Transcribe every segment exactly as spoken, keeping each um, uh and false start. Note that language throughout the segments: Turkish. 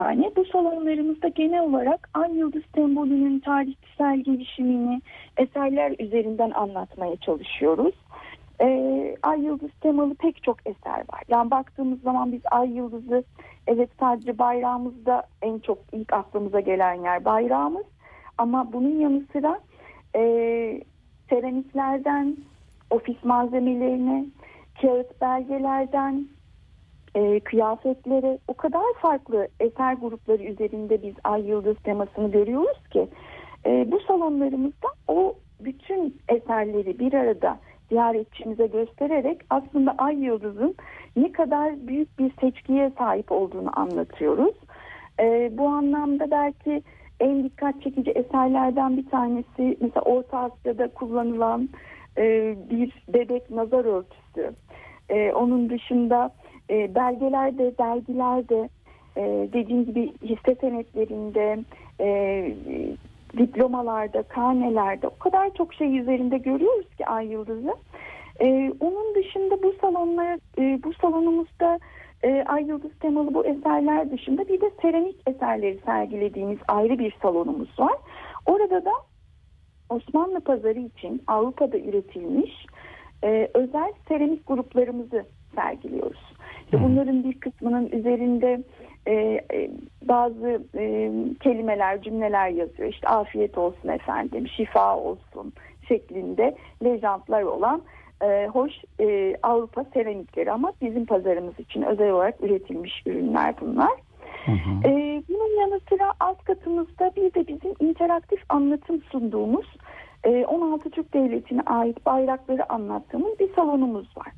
Yani bu salonlarımızda genel olarak ay yıldız sembolünün tarihsel gelişimini eserler üzerinden anlatmaya çalışıyoruz. Ee, ay yıldız temalı pek çok eser var. Yani baktığımız zaman biz ay yıldızı, evet, sadece bayrağımızda en çok ilk aklımıza gelen yer bayrağımız. Ama bunun yanı sıra e, seramiklerden ofis malzemelerine, kağıt belgelerden e, kıyafetlere, o kadar farklı eser grupları üzerinde biz ay yıldız temasını görüyoruz ki e, bu salonlarımızda o bütün eserleri bir arada ziyaretçimize göstererek aslında ay yıldızın ne kadar büyük bir seçkiye sahip olduğunu anlatıyoruz. E, bu anlamda belki en dikkat çekici eserlerden bir tanesi mesela Orta Asya'da kullanılan e, bir bebek nazar örtüsü. E, onun dışında e, belgelerde, dergilerde, e, dediğim gibi hisse senetlerinde, e, diplomalarda, karnelerde o kadar çok şey üzerinde görüyoruz ki ay yıldızı. E, onun dışında bu salonlar, e, bu salonumuzda e, ay yıldız temalı bu eserler dışında bir de seramik eserleri sergilediğimiz ayrı bir salonumuz var. Orada da Osmanlı pazarı için Avrupa'da üretilmiş e, özel seramik gruplarımızı sergiliyoruz. İşte bunların bir kısmının üzerinde e, e, bazı e, kelimeler, cümleler yazıyor. İşte afiyet olsun efendim, şifa olsun şeklinde lejantlar olan e, hoş e, Avrupa seramikleri, ama bizim pazarımız için özel olarak üretilmiş ürünler bunlar. Hı hı. E, bunun yanı sıra alt katımızda bir de bizim interaktif anlatım sunduğumuz e, on altı Türk Devleti'ne ait bayrakları anlattığımız bir salonumuz var.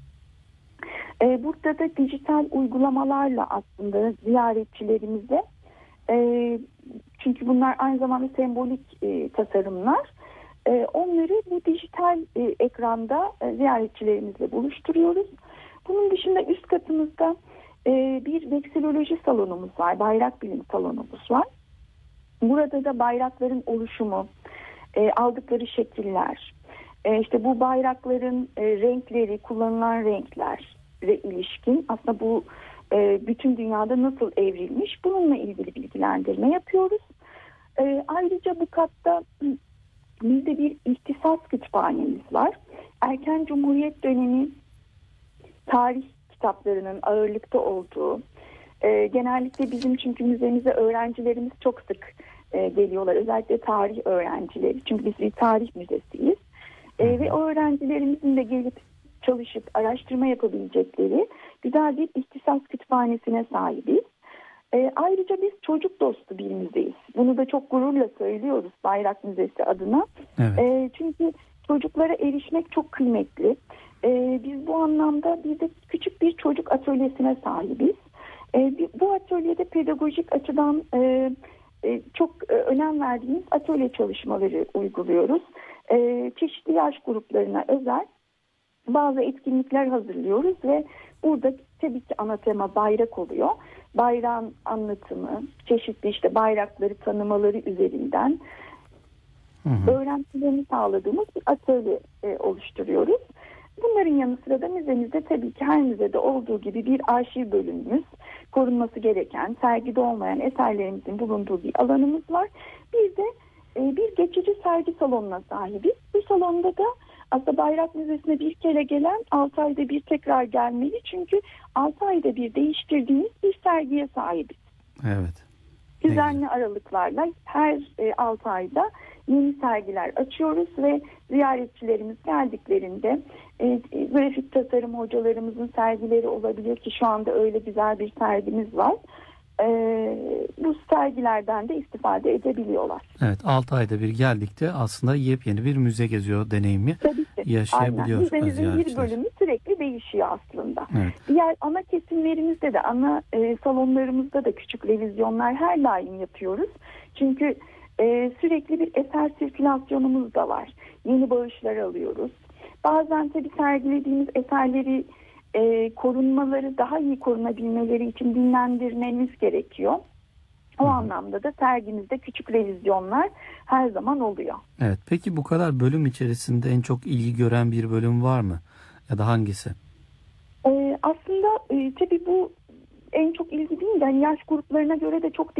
E, burada da dijital uygulamalarla aslında ziyaretçilerimize, e, çünkü bunlar aynı zamanda sembolik e, tasarımlar, e, onları bu dijital e, ekranda e, ziyaretçilerimizle buluşturuyoruz. Bunun dışında üst katımızda e, bir vekseloloji salonumuz var, bayrak bilim salonumuz var. Burada da bayrakların oluşumu, e, aldıkları şekiller, e, işte bu bayrakların e, renkleri, kullanılan renkler ve ilişkin aslında bu e, bütün dünyada nasıl evrilmiş, bununla ilgili bilgilendirme yapıyoruz. E, ayrıca bu katta bizde bir ihtisas kütüphanemiz var. Erken Cumhuriyet dönemi tarih kitaplarının ağırlıkta olduğu, e, genellikle bizim çünkü müzemize öğrencilerimiz çok sık e, geliyorlar. Özellikle tarih öğrencileri. Çünkü biz bir tarih müzesiyiz. E, ve öğrencilerimizin de gelip çalışıp araştırma yapabilecekleri güzel bir ihtisas kütüphanesine sahibiz. E, ayrıca biz çocuk dostu bir müzeyiz. Bunu da çok gururla söylüyoruz Bayrak Müzesi adına. Evet. E, çünkü çocuklara erişmek çok kıymetli. E, biz bu anlamda bir de küçük bir çocuk atölyesine sahibiz. E, bu atölyede pedagojik açıdan e, e, çok e, önem verdiğimiz atölye çalışmaları uyguluyoruz. E, çeşitli yaş gruplarına özel bazı etkinlikler hazırlıyoruz ve burada tabii ki ana tema bayrak oluyor. Bayrağın anlatımı, çeşitli işte bayrakları tanımaları üzerinden hı hı. öğrencilerini sağladığımız bir atölye e, oluşturuyoruz. Bunların yanı sıra da müzemizde tabii ki her müzede olduğu gibi bir arşiv bölümümüz, korunması gereken, sergide olmayan eserlerimizin bulunduğu bir alanımız var. Bir de e, bir geçici sergi salonuna sahibiz. Bu salonda da aslında Bayrak Müzesi'ne bir kere gelen altı ayda bir tekrar gelmeli. Çünkü altı ayda bir değiştirdiğimiz bir sergiye sahibiz. Evet. Düzenli aralıklarla her e, altı ayda yeni sergiler açıyoruz ve ziyaretçilerimiz geldiklerinde e, e, grafik tasarım hocalarımızın sergileri olabilir ki şu anda öyle güzel bir sergimiz var. E, bu sergilerden de istifade edebiliyorlar. Evet, altı ayda bir geldikte aslında yepyeni bir müze geziyor deneyimi yaşayabiliyor. Müzemizin bir bölümü sürekli değişiyor aslında. Evet. Diğer ana kesimlerimizde de, ana e, salonlarımızda da küçük revizyonlar her daim yapıyoruz. Çünkü e, sürekli bir eser sirkülasyonumuz da var. Yeni bağışlar alıyoruz. Bazen tabii sergilediğimiz eserleri e, korunmaları, daha iyi korunabilmeleri için dinlendirmemiz gerekiyor. O Hı. anlamda da sergimizde küçük revizyonlar her zaman oluyor. Evet. Peki bu kadar bölüm içerisinde en çok ilgi gören bir bölüm var mı? Ya da hangisi? Ee, aslında e, tabii bu en çok ilgi değil de yani yaş gruplarına göre de çok